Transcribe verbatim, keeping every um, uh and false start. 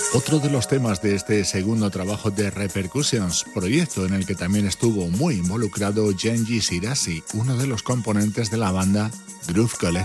Otro de los temas de este segundo trabajo de Repercussions, proyecto en el que también estuvo muy involucrado Genji Shirasi, uno de los componentes de la banda Groove Collective.